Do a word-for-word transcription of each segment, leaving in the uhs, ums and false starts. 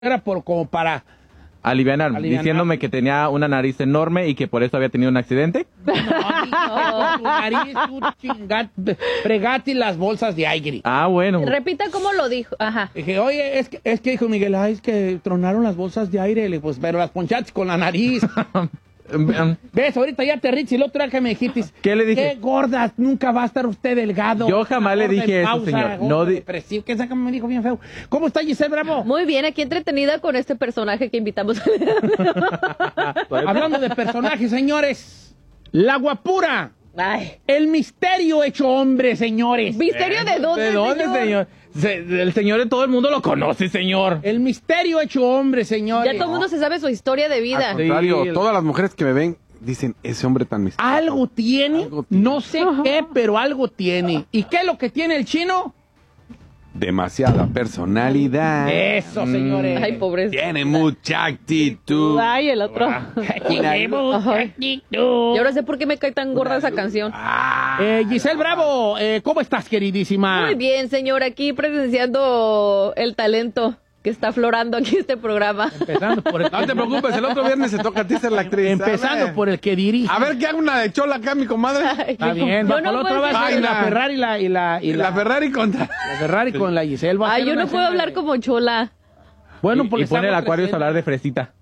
era por como para alivianar, alivianar, diciéndome que tenía una nariz enorme y que por eso había tenido un accidente. No, no. Tu nariz, tú chingate, fregate las bolsas de aire. Ah, bueno. Repita cómo lo dijo. Ajá. Dije, oye, es que, es que dijo Miguel, ay, es que tronaron las bolsas de aire, le, pues, pero las ponchaste con la nariz. ¿Ves? Ahorita ya te ríes y el otro día que me dijiste, ¿qué le dije? Qué gordas, nunca va a estar usted delgado. Yo jamás le dije eso, señor. No di... depresivo, ¿qué saca? Me dijo bien feo. ¿Cómo está Giselle Bravo? Muy bien, aquí entretenida con este personaje que invitamos. Hablando de personajes, señores, la guapura. Ay. El misterio hecho hombre, señores. ¿Misterio de dónde, ¿De dónde, señor? señor? Se, el señor de todo el mundo lo conoce, señor. El misterio hecho hombre, señores. Ya todo el mundo se sabe su historia de vida. Al contrario, Sí. todas las mujeres que me ven dicen, ese hombre tan misterioso. Algo tiene, Algo tiene. no sé qué, pero algo tiene. ¿Y qué es lo que tiene el chino? Demasiada personalidad. Eso, señores. Ay, pobrecito. Tiene mucha actitud. Ay, el otro. Tenemos actitud. Y ahora sé por qué me cae tan gorda esa canción. Eh, Giselle Bravo, eh, ¿cómo estás, queridísima? Muy bien, señor, aquí presenciando el talento que está aflorando aquí este programa. Empezando por el, No te preocupes, el otro viernes se toca a ti ser la actriz. empezando ¿sabes? por el que dirige. A ver, ¿qué hago una de chola acá, mi comadre? Está bien, Yo va, no por puedo otra va a ser- ser la Ay, Ferrari y la, y la, y Y la la, Ferrari contra... la Ferrari con la Giselle. va a Ay, ser yo una no puedo escena hablar de- como chola. Bueno, y, pues y les pone el hago Aquarius otra a hablar de fresita.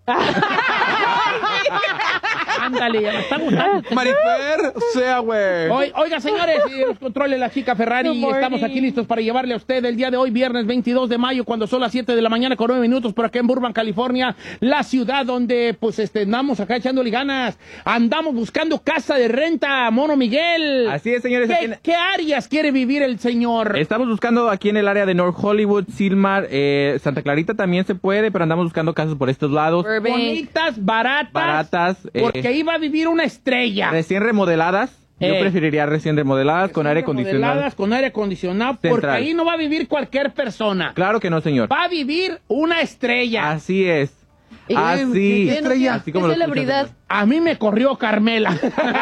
Ándale, ya me está gustando. Marifer, o sea, güey. Oy- Oiga, señores, y los controles la chica Ferrari. Good Y estamos morning. aquí listos para llevarle a usted el día de hoy, viernes veintidós de mayo, cuando son las siete de la mañana con nueve minutos por acá en Burbank, California, la ciudad donde pues este, andamos acá echándole ganas. Andamos buscando casa de renta, Mono Miguel. Así es, señores. aquí ¿Qué, en- qué áreas quiere vivir el señor? Estamos buscando aquí en el área de North Hollywood, Silmar, eh, Santa Clarita también se puede, pero andamos buscando casas por estos lados. Burbank. Bonitas, baratas. Baratas, eh, Porque iba a vivir una estrella. Recién remodeladas. Yo Eh. preferiría recién remodeladas con aire acondicionado. Remodeladas, con aire acondicionado, porque Central. ahí no va a vivir cualquier persona. Claro que no, señor. Va a vivir una estrella. Así es. ¿Y Así. qué estrella? Así como ¿Qué lo escuchas, celebridad? señor. A mí me corrió Carmela.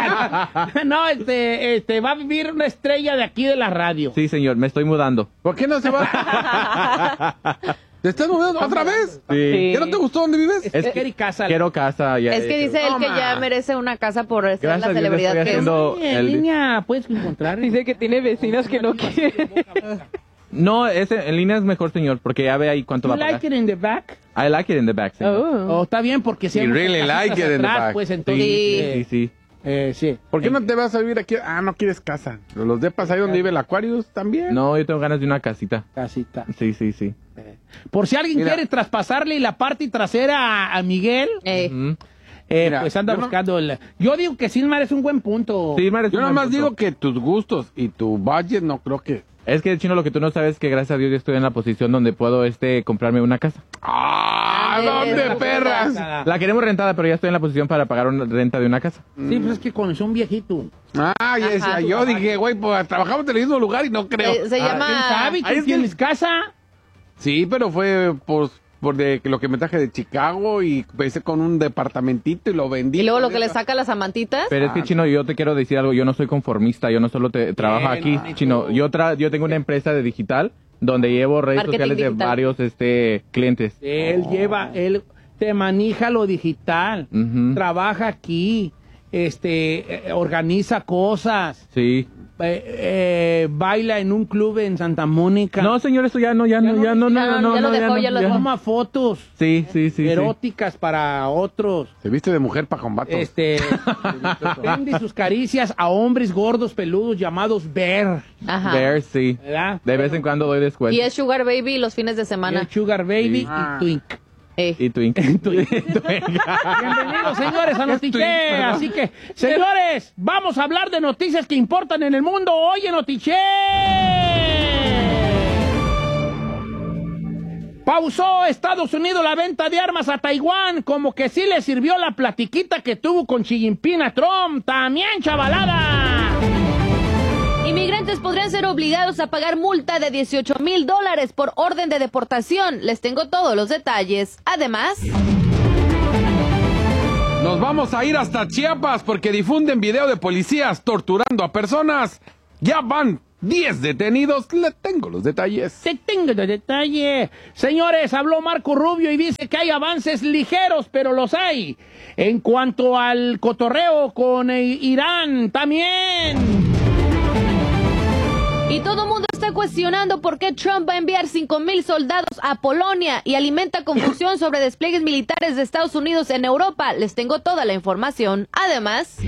no, este, este, va a vivir una estrella de aquí de la radio. Sí, señor, me estoy mudando. ¿Por qué no se va? ¿Te estás mudando otra vez? Sí. ¿Qué no te gustó donde vives? Es que quiere casa. Quiero casa. Ya Es que dice él que ya merece una casa por ser Gracias la a Dios celebridad estoy que es. haciendo- Oye, en el- línea puedes encontrar. Dice que tiene vecinos que no quieren. No, ese, en línea es mejor, señor, porque ya ve ahí cuánto You va a pagar. like it in the back? I like it in the back, señor. Oh. Oh, está bien, porque si hay You muchas really casitas like it in the atrás, back. pues entonces. Sí. eh, Sí, sí. eh, sí. ¿Por qué no te vas a vivir aquí? Ah, no quieres casa. Pero los depas ahí donde vive el Aquarius también. No, yo tengo ganas de una casita. Casita. Sí, sí, sí. Por si alguien Mira. quiere traspasarle la parte trasera a, a Miguel, Eh, Mm. eh, Mira, pues anda yo no- buscando el. Yo digo que Silmar es un buen punto. Sí, Mar, es Yo un nada buen más punto. digo que tus gustos y tu budget no creo que... Es que, Chino, lo que tú no sabes es que gracias a Dios yo estoy en la posición donde puedo este comprarme una casa. ¡Ah! Ay, ¿Dónde, esa perras? Nada. La queremos rentada, pero ya estoy en la posición para pagar una renta de una casa. Sí, pues es que con un viejito. Ah, ya decía, Ajá. yo dije, güey, pues trabajamos en el mismo lugar y no creo. eh, se Ah, ¿Quién llama... sabe? ¿Tú ahí es que- tienes casa? Sí, pero fue por, por de, lo que me traje de Chicago y empecé con un departamentito y lo vendí. Y luego lo que le saca las amantitas. Pero es que, Chino, yo te quiero decir algo. Yo no soy conformista. Yo no solo te trabajo Bien, aquí, hijo. Chino. Yo, tra yo tengo una empresa de digital donde llevo redes Marketing sociales de digital. varios este, clientes. Él lleva, él te maneja lo digital, Ujú. trabaja aquí, este, eh, organiza cosas, Sí. eh, eh, baila en un club en Santa Mónica. No, señor, eso ya no, ya no, ya no, no, ya no, no, no, ya lo no, dejó, no, ya lo dejó. Toma fotos Sí, sí, sí. sí. eróticas para otros. Se viste de mujer para combatir. Este, vende sus caricias a hombres gordos peludos llamados Bear, Ajá. Bear, sí. ¿verdad? De vez en cuando doy descuento. Y es Sugar Baby los fines de Y semana. el Sugar Baby Sí. Ah. y Twink. Eh. Y Twink. Bienvenidos, señores, a Notiche. Así que, señores, vamos a hablar de noticias que importan en el mundo hoy en Notiche. Pausó Estados Unidos la venta de armas a Taiwán, como que sí le sirvió la platiquita que tuvo con Xi Jinping a Trump. También, chavalada. Inmigrantes podrían ser obligados a pagar multa de dieciocho mil dólares por orden de deportación. Les tengo todos los detalles. Además... Nos vamos a ir hasta Chiapas porque difunden video de policías torturando a personas. Ya van diez detenidos. Le tengo los detalles. Te tengo de detalle. Señores, habló Marco Rubio y dice que hay avances ligeros, pero los hay. En cuanto al cotorreo con eh, Irán, también. Y todo el mundo está cuestionando por qué Trump va a enviar cinco mil soldados a Polonia y alimenta confusión sobre despliegues militares de Estados Unidos en Europa. Les tengo toda la información. Además,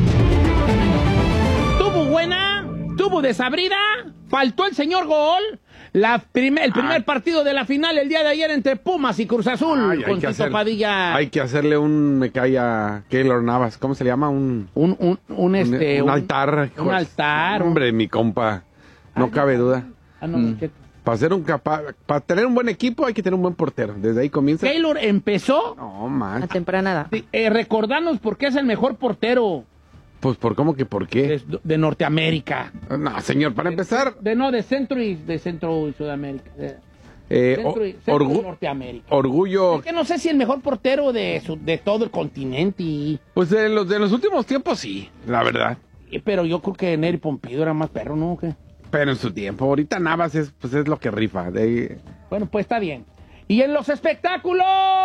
Tuvo buena, tuvo desabrida, faltó el señor gol. La primer, el primer Ay. partido de la final el día de ayer entre Pumas y Cruz Azul. Ay, hay, con que Tito hacer- Padilla. hay que hacerle un me cae a Keylor Navas. ¿Cómo se le llama? Un, Un, un, un, este, un, un altar. Un altar. Hombre, mi compa. No Ay, cabe no. duda. Ah, no, Mm. ¿qué? Para ser un capa para tener un buen equipo hay que tener un buen portero. Desde ahí comienza. Taylor empezó No, man. a temprana edad. de- eh, recordarnos por qué es el mejor portero Pues por cómo que por qué. de, de Norteamérica. No, señor, para empezar, De no, de centro y de centro y Sudamérica. De, eh, centro y, o- centro y orgu- Norteamérica. orgullo. Es que no sé si el mejor portero de, su- de todo el continente. y- Pues de los de los últimos tiempos sí, la verdad. y- pero yo creo que Neri Pompido era más perro, ¿no? ¿Qué? Pero en su tiempo, ahorita Navas es pues es lo que rifa. De, Bueno, pues está bien. Y en los espectáculos.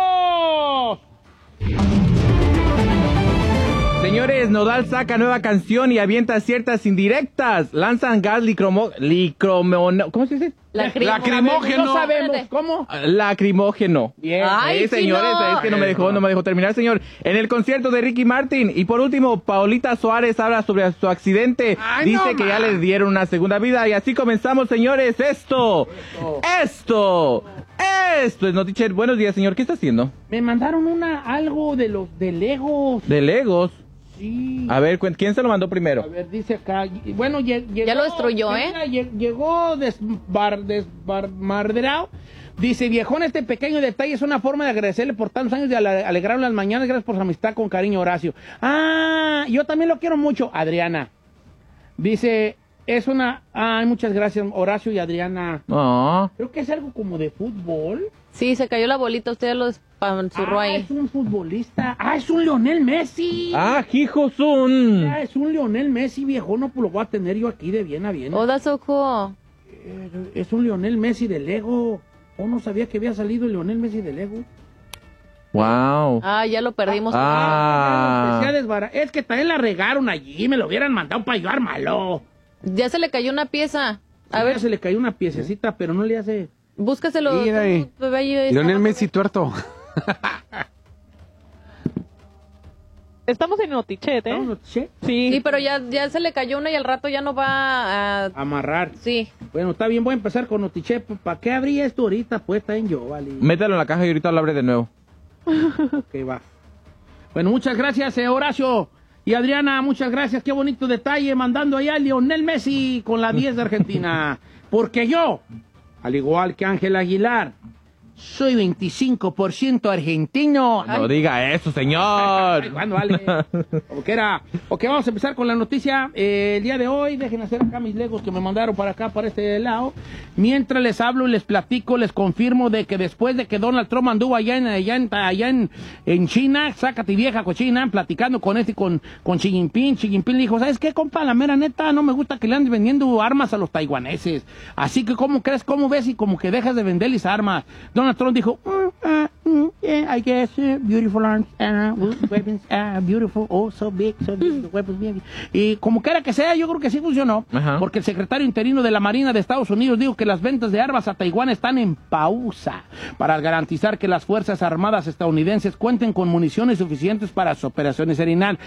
Señores, Nodal saca nueva canción y avienta ciertas indirectas. Lanzan gas licromo... licromono... ¿Cómo se dice? Lacrimógeno. No sabemos Espérate. cómo. Lacrimógeno. Bien. Ay, Sí, señores, chino. es que no me dejó, no me dejó terminar, señor. En el concierto de Ricky Martin. Y por último, Paolita Suárez habla sobre su accidente. Ay, Dice no, que ya ma. le dieron una segunda vida. Y así comenzamos, señores. Esto, esto, esto es Notichet. Buenos días, señor. ¿Qué está haciendo? Me mandaron una algo de los de Legos. De Legos. Sí. A ver, cuen- ¿quién se lo mandó A primero? ver, dice acá. y- Bueno, lle- llegó. Ya lo destruyó, ¿eh? mira, lle- Llegó desbar, desbarmarderado. Dice, viejón, este pequeño detalle es una forma de agradecerle por tantos años de ale- alegrarle las mañanas. Gracias por su amistad, con cariño, Horacio. Ah, yo también lo quiero mucho, Adriana. Dice, es una... Ay, muchas gracias, Horacio y Adriana. No. Creo que es algo como de fútbol. Sí, se cayó la bolita, usted lo espanzurró Ah, ahí. es un futbolista. Ah, es un Lionel Messi. Ah, Hijo-sun. Ah, es un Lionel Messi, viejo. No, pues lo voy a tener yo aquí de bien a bien. Oh, that's so cool. Eh, Es un Lionel Messi de Lego. Oh, no sabía que había salido el Lionel Messi de Lego. Wow. Ah, ya lo perdimos. Ah. Empecé a desbara- Es que también la regaron allí. Me lo hubieran mandado para yo armarlo. Ya se le cayó una pieza. A A ver, ver, se le cayó una piececita, pero no le hace. búscaselo. Mira ahí. tú, bebé, ahí está. Lionel Messi tuerto. Estamos en Notichet, ¿eh? ¿No? Che, Sí. Sí, pero ya, ya se le cayó una y al rato ya no va a... amarrar. Sí. Bueno, está bien, voy a empezar con Notiche. ¿Para qué abrí esto ahorita? Pues está en yo, vale. Métalo en la caja y ahorita lo abre de nuevo. Ok, va. Bueno, muchas gracias, eh, Horacio. Y Adriana, muchas gracias. Qué bonito detalle mandando allá a Lionel Messi con la diez de Argentina. Porque yo, al igual que Ángel Aguilar, soy veinticinco por ciento argentino. No diga eso, Ay, señor. ¿cuándo, vale? Como que era. Ok, vamos a empezar con la noticia. Eh, el día de hoy, dejen hacer acá mis legos que me mandaron para acá, para este lado. Mientras les hablo y les platico, les confirmo de que después de que Donald Trump anduvo allá en, allá en, allá en, en China, sácate vieja cochina, platicando con este, con, con Xi Jinping. Xi Jinping le dijo, ¿sabes qué, compa? La mera neta, no me gusta que le andes vendiendo armas a los taiwaneses. Así que, ¿cómo crees? ¿Cómo ves? Y como que dejas de venderles armas. Donald Trump dijo, mm, uh, mm, yeah, I guess, uh, beautiful arms, uh, weapons, uh, beautiful, oh, so big, so big, the weapons, bien. Y como quiera que sea, yo creo que sí funcionó, Ajá. porque el secretario interino de la Marina de Estados Unidos dijo que las ventas de armas a Taiwán están en pausa para garantizar que las Fuerzas Armadas estadounidenses cuenten con municiones suficientes para sus operaciones serenal.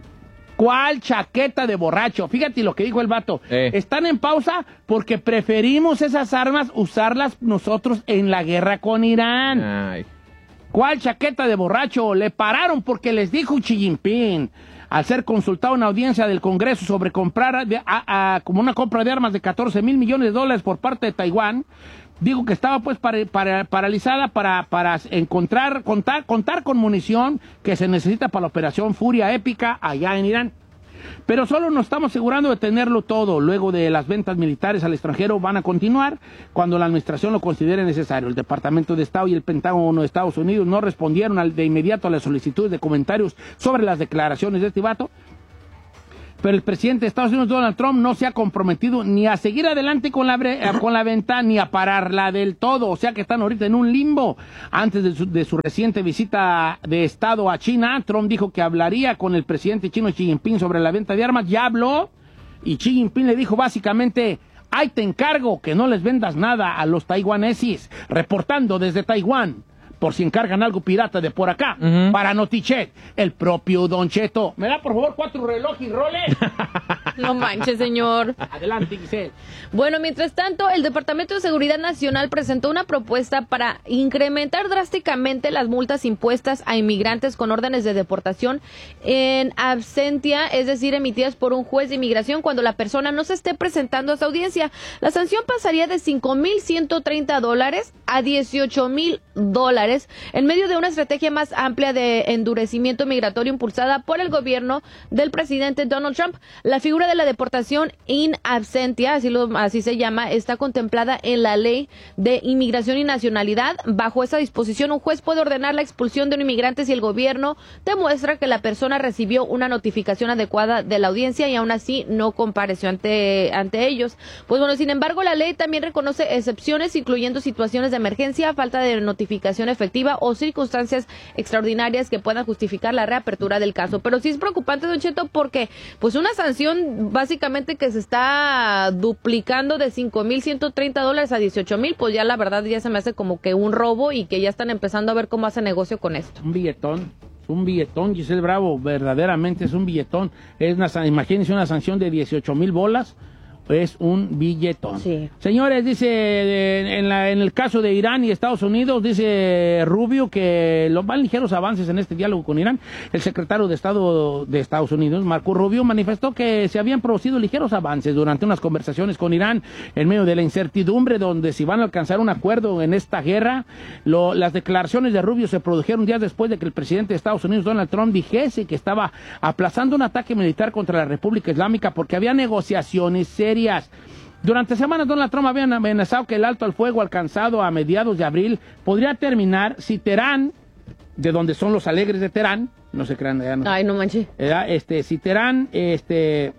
¿Cuál chaqueta de borracho? Fíjate lo que dijo el vato. Eh. Están en pausa porque preferimos esas armas usarlas nosotros en la guerra con Irán. Ay. ¿Cuál chaqueta de borracho? Le pararon porque les dijo Xi Jinping, al ser consultado en una audiencia del Congreso sobre comprar de- a- a- como una compra de armas de catorce mil millones de dólares por parte de Taiwán, dijo que estaba pues para, para- paralizada para, para encontrar, contar, contar con munición que se necesita para la operación Furia Épica allá en Irán. Pero solo nos estamos asegurando de tenerlo todo. Luego de las ventas militares al extranjero van a continuar cuando la administración lo considere necesario. El Departamento de Estado y el Pentágono de Estados Unidos no respondieron al- de inmediato a las solicitudes de comentarios sobre las declaraciones de este vato. pero el presidente de Estados Unidos, Donald Trump, no se ha comprometido ni a seguir adelante con la, bre- con la venta ni a pararla del todo. O sea que están ahorita en un limbo. Antes de su, de su reciente visita de Estado a China, Trump dijo que hablaría con el presidente chino Xi Jinping sobre la venta de armas. Ya habló y Xi Jinping le dijo básicamente: ahí te encargo que no les vendas nada a los taiwaneses. Reportando desde Taiwán, por si encargan algo pirata de por acá, uh-huh. para Notichet, el propio Don Cheto. ¿Me da, por favor, cuatro relojes y roles? No manches, señor. Adelante, Giselle. Bueno, mientras tanto, el Departamento de Seguridad Nacional presentó una propuesta para incrementar drásticamente las multas impuestas a inmigrantes con órdenes de deportación en absentia, es decir, emitidas por un juez de inmigración cuando la persona no se esté presentando a esa audiencia. La sanción pasaría de cinco mil ciento treinta dólares a dieciocho mil dólares en medio de una estrategia más amplia de endurecimiento migratorio impulsada por el gobierno del presidente Donald Trump. La figura de la deportación in absentia, así, lo, así se llama, está contemplada en la ley de inmigración y nacionalidad. Bajo esa disposición, un juez puede ordenar la expulsión de un inmigrante si el gobierno demuestra que la persona recibió una notificación adecuada de la audiencia y aún así no compareció ante, ante ellos. Pues bueno, sin embargo, la ley también reconoce excepciones, incluyendo situaciones de emergencia, falta de notificación efectiva o circunstancias extraordinarias que puedan justificar la reapertura del caso. Pero sí es preocupante, Don Cheto, porque pues una sanción básicamente que se está duplicando de cinco mil ciento treinta dólares a dieciocho mil, pues ya la verdad ya se me hace como que un robo y que ya están empezando a ver cómo hace negocio con esto. Un billetón. Un billetón, Giselle Bravo, verdaderamente es un billetón. Es una, imagínense una sanción de dieciocho mil bolas. Es un billetón. Sí. Señores, dice, de, en, la, en el caso de Irán y Estados Unidos, dice Rubio que los van ligeros avances en este diálogo con Irán. El secretario de Estado de Estados Unidos, Marco Rubio, manifestó que se habían producido ligeros avances durante unas conversaciones con Irán en medio de la incertidumbre donde si van a alcanzar un acuerdo en esta guerra. Lo, las declaraciones de Rubio se produjeron días después de que el presidente de Estados Unidos, Donald Trump, dijese que estaba aplazando un ataque militar contra la República Islámica porque había negociaciones serias. Durante semanas, Donald Trump había amenazado que el alto al fuego alcanzado a mediados de abril podría terminar si Teherán, de donde son los alegres de Teherán, no se crean, ya no, ay, no manches, este, si Teherán, este,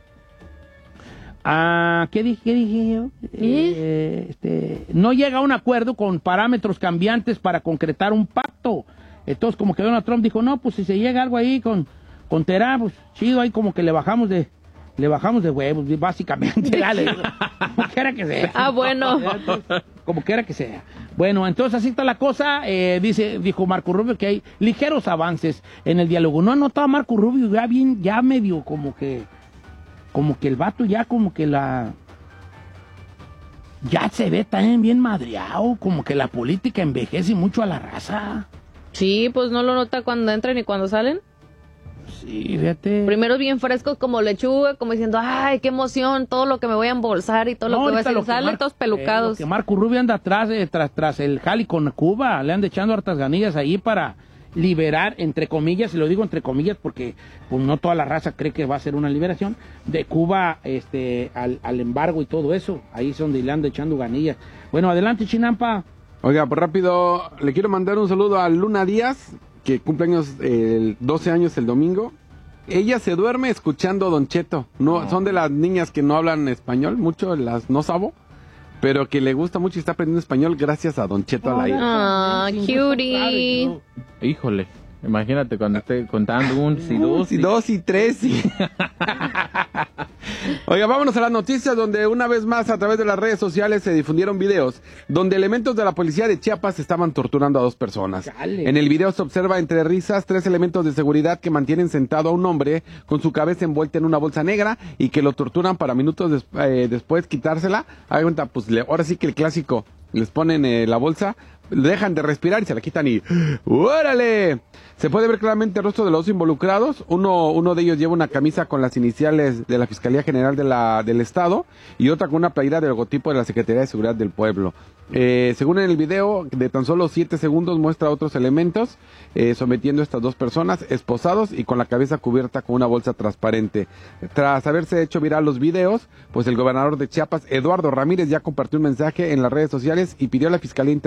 ah, ¿qué dije, qué dije yo? Eh, este, no llega a un acuerdo con parámetros cambiantes para concretar un pacto. Entonces, como que Donald Trump dijo, no, pues si se llega algo ahí con, con Teherán, pues chido, ahí como que le bajamos de... Le bajamos de huevos, básicamente, dale, como quiera que sea. Ah, bueno. Como quiera que sea. Bueno, entonces así está la cosa, eh, dice, dijo Marco Rubio que hay ligeros avances en el diálogo. ¿No ha notado Marco Rubio ya bien, ya medio como que, como que el vato ya como que la, ya se ve también bien madreado, como que la política envejece mucho a la raza? Sí, pues no lo nota cuando entran y cuando salen. Sí, fíjate. Primero bien frescos como lechuga, como diciendo, ay, qué emoción, todo lo que me voy a embolsar y todo no, lo que voy a hacer. Salen Mar todos pelucados. Eh, lo que Marco Rubio anda atrás, eh, tras, tras el jali con Cuba, le anda echando hartas ganillas ahí para liberar, entre comillas, y lo digo entre comillas porque pues no toda la raza cree que va a ser una liberación, de Cuba este, al, al embargo y todo eso. Ahí es donde le anda echando ganillas. Bueno, adelante, Chinampa. Oiga, por rápido, le quiero mandar un saludo a Luna Díaz, que cumple años, eh, doce años el domingo. Ella se duerme escuchando Don Cheto. No, son de las niñas que no hablan español mucho, las no sabo, pero que le gusta mucho y está aprendiendo español gracias a Don Cheto al aire. Ah, cutie. Híjole, imagínate cuando esté contando un, si dos, y dos y tres. Y... Oiga, vámonos a las noticias donde una vez más a través de las redes sociales se difundieron videos donde elementos de la policía de Chiapas estaban torturando a dos personas. Dale. En el video se observa entre risas tres elementos de seguridad que mantienen sentado a un hombre con su cabeza envuelta en una bolsa negra y que lo torturan para minutos des eh, después quitársela. Haga cuenta, pues le, ahora sí que el clásico, les ponen eh, la bolsa, dejan de respirar y se la quitan y ¡órale! Se puede ver claramente el rostro de los dos involucrados. Uno, uno de ellos lleva una camisa con las iniciales de la Fiscalía General de la, del Estado y otra con una playera del logotipo de la Secretaría de Seguridad del Pueblo. Eh, según en el video, de tan solo siete segundos muestra otros elementos eh, sometiendo a estas dos personas, esposados y con la cabeza cubierta con una bolsa transparente. Tras haberse hecho viral los videos, pues el gobernador de Chiapas, Eduardo Ramírez, ya compartió un mensaje en las redes sociales y pidió a la Fiscalía intervenir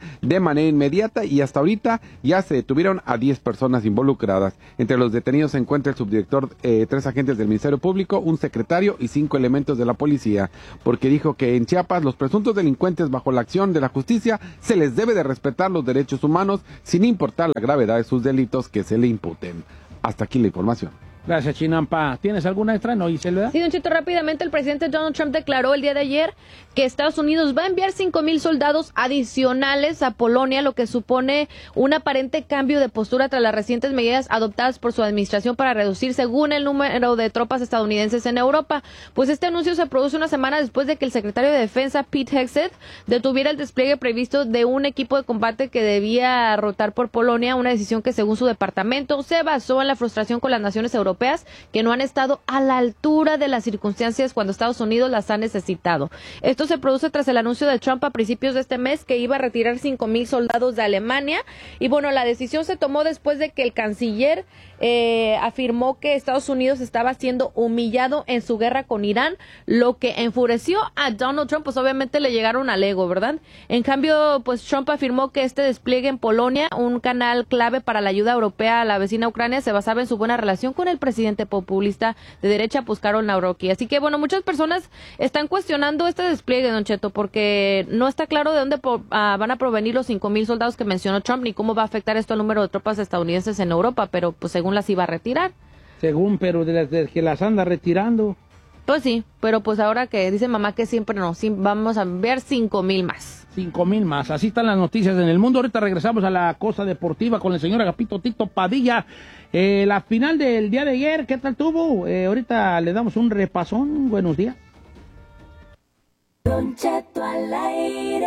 de manera inmediata y hasta ahorita ya se detuvieron a diez personas involucradas. Entre los detenidos se encuentra el subdirector, eh, tres agentes del Ministerio Público, un secretario y cinco elementos de la policía, porque dijo que en Chiapas los presuntos delincuentes bajo la acción de la justicia se les debe de respetar los derechos humanos sin importar la gravedad de sus delitos que se le imputen. Hasta aquí la información. Gracias, Chinampa. ¿Tienes alguna extra? ¿No, Isel? Sí, don Chito, rápidamente el presidente Donald Trump declaró el día de ayer que Estados Unidos va a enviar cinco mil soldados adicionales a Polonia, lo que supone un aparente cambio de postura tras las recientes medidas adoptadas por su administración para reducir, según el número de tropas estadounidenses en Europa. Pues este anuncio se produce una semana después de que el secretario de Defensa, Pete Hegseth, detuviera el despliegue previsto de un equipo de combate que debía rotar por Polonia, una decisión que, según su departamento, se basó en la frustración con las naciones europeas que no han estado a la altura de las circunstancias cuando Estados Unidos las ha necesitado. Esto se produce tras el anuncio de Trump a principios de este mes que iba a retirar cinco mil soldados de Alemania, y bueno, la decisión se tomó después de que el canciller eh, afirmó que Estados Unidos estaba siendo humillado en su guerra con Irán, lo que enfureció a Donald Trump. Pues obviamente le llegaron al ego, ¿verdad? En cambio, pues Trump afirmó que este despliegue en Polonia, un canal clave para la ayuda europea a la vecina Ucrania, se basaba en su buena relación con el presidente populista de derecha, pues Karol Nawrocki. Así que, bueno, muchas personas están cuestionando este despliegue, don Cheto, porque no está claro de dónde po- uh, van a provenir los cinco mil soldados que mencionó Trump, ni cómo va a afectar esto al número de tropas estadounidenses en Europa, pero pues según las iba a retirar. Según, pero de las de que las anda retirando. Pues sí, pero pues ahora que dice mamá que siempre no, sí, vamos a enviar cinco mil más. Cinco mil más. Así están las noticias en el mundo. Ahorita regresamos a la cosa deportiva con el señor Agapito Tito Padilla. Eh, la final del día de ayer, ¿qué tal tuvo? Eh, ahorita le damos un repasón. Buenos días. Don Cheto al aire.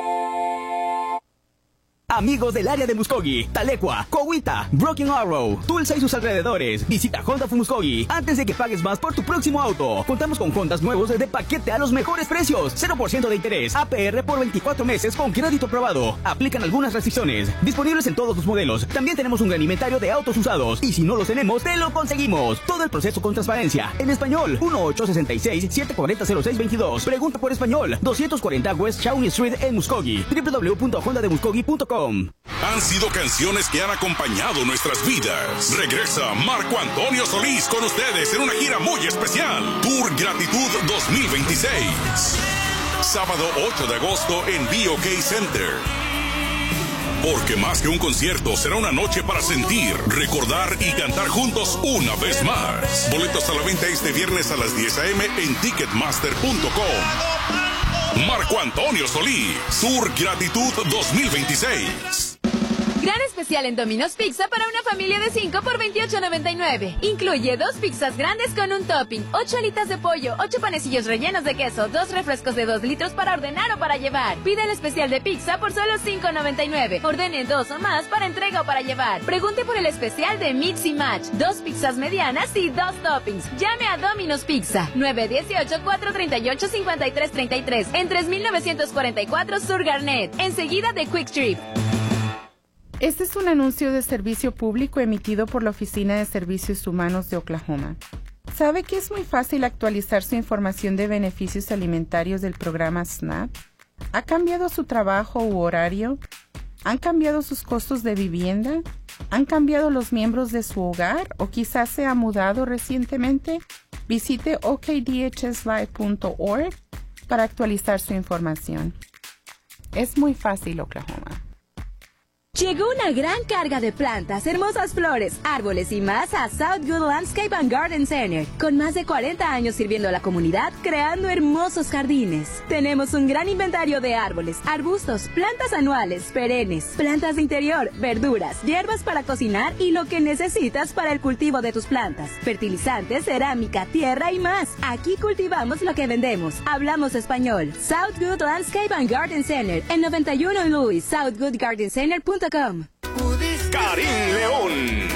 Amigos del área de Muskogee, Talecua, Cowita, Broken Arrow, Tulsa y sus alrededores, visita Honda of Muskogee antes de que pagues más por tu próximo auto. Contamos con Hondas nuevos de paquete a los mejores precios, cero por ciento de interés, A P R por veinticuatro meses con crédito aprobado. Aplican algunas restricciones, disponibles en todos los modelos. También tenemos un gran inventario de autos usados y si no los tenemos, te lo conseguimos. Todo el proceso con transparencia. En español, uno ocho seis seis, siete cuatro cero, cero seis dos dos. Pregunta por español, doscientos cuarenta West Shawnee Street en Muskogee, w w w punto honda de muskogee punto com. Han sido canciones que han acompañado nuestras vidas. Regresa Marco Antonio Solís con ustedes en una gira muy especial. Tour Gratitud dos mil veintiséis. Sábado ocho de agosto en B O K Center. Porque más que un concierto, será una noche para sentir, recordar y cantar juntos una vez más. Boletos a la venta este viernes a las diez a eme en ticketmaster punto com. Marco Antonio Solís, Tour Gratitud dos mil veintiséis. Gran especial en Domino's Pizza para una familia de cinco por veintiocho noventa y nueve. Incluye dos pizzas grandes con un topping, ocho alitas de pollo, ocho panecillos rellenos de queso, dos refrescos de dos litros para ordenar o para llevar. Pide el especial de pizza por solo cinco noventa y nueve. Ordene dos o más para entrega o para llevar. Pregunte por el especial de Mix y Match, dos pizzas medianas y dos toppings. Llame a Domino's Pizza, nueve uno ocho, cuatro tres ocho, cinco tres tres tres, en tres mil novecientos cuarenta y cuatro Sur Garnet, enseguida de Quick Trip. Este es un anuncio de servicio público emitido por la Oficina de Servicios Humanos de Oklahoma. ¿Sabe que es muy fácil actualizar su información de beneficios alimentarios del programa SNAP? ¿Ha cambiado su trabajo u horario? ¿Han cambiado sus costos de vivienda? ¿Han cambiado los miembros de su hogar o quizás se ha mudado recientemente? Visite o k d h s live punto org para actualizar su información. Es muy fácil, Oklahoma. Llegó una gran carga de plantas, hermosas flores, árboles y más a South Good Landscape and Garden Center, con más de cuarenta años sirviendo a la comunidad, creando hermosos jardines. Tenemos un gran inventario de árboles, arbustos, plantas anuales, perennes, plantas de interior, verduras, hierbas para cocinar y lo que necesitas para el cultivo de tus plantas. Fertilizantes, cerámica, tierra y más. Aquí cultivamos lo que vendemos. Hablamos español. South Good Landscape and Garden Center, en noventa y uno Louis, south good garden center punto com. Karim León.